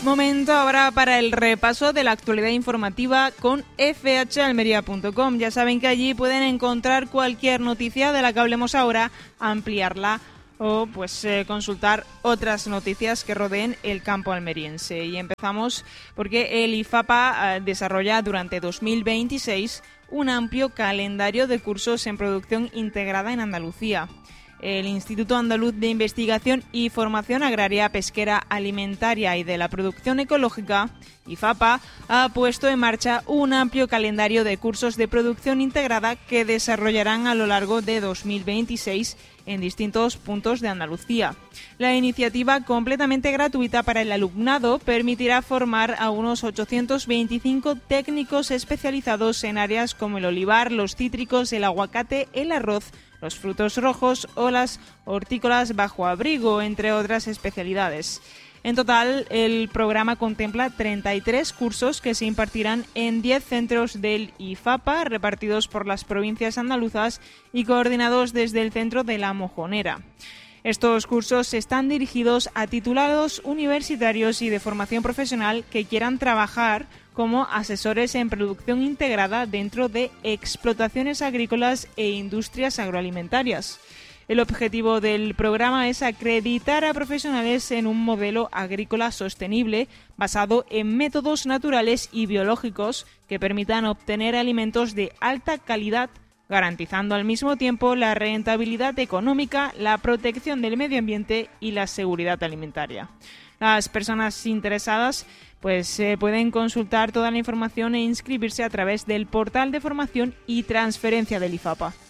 Momento ahora para el repaso de la actualidad informativa con fhalmería.com. Ya saben que allí pueden encontrar cualquier noticia de la que hablemos ahora, ampliarla o consultar otras noticias que rodeen el campo almeriense. Y empezamos porque el IFAPA desarrolla durante 2026 un amplio calendario de cursos en producción integrada en Andalucía. El Instituto Andaluz de Investigación y Formación Agraria, Pesquera, Alimentaria y de la Producción Ecológica, IFAPA, ha puesto en marcha un amplio calendario de cursos de producción integrada que desarrollarán a lo largo de 2026 en distintos puntos de Andalucía. La iniciativa, completamente gratuita para el alumnado, permitirá formar a unos 825 técnicos especializados en áreas como el olivar, los cítricos, el aguacate, el arroz, los frutos rojos o las hortícolas bajo abrigo, entre otras especialidades. En total, el programa contempla 33 cursos que se impartirán en 10 centros del IFAPA, repartidos por las provincias andaluzas y coordinados desde el centro de La Mojonera. Estos cursos están dirigidos a titulados universitarios y de formación profesional que quieran trabajar como asesores en producción integrada dentro de explotaciones agrícolas e industrias agroalimentarias. El objetivo del programa es acreditar a profesionales en un modelo agrícola sostenible basado en métodos naturales y biológicos que permitan obtener alimentos de alta calidad, garantizando al mismo tiempo la rentabilidad económica, la protección del medio ambiente y la seguridad alimentaria. Las personas interesadas pueden consultar toda la información e inscribirse a través del portal de formación y transferencia del IFAPA.